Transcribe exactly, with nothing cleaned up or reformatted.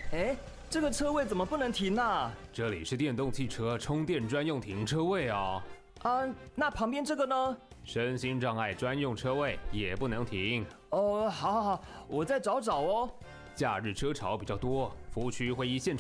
哎，这个车位怎么不能停啊？ 这里是电动汽车充电专用停车位啊。 啊，那旁边这个呢？ 身心障碍专用车位也不能停。 哦，好好好，我再找找哦。 假日车潮比较多，服务区会依现场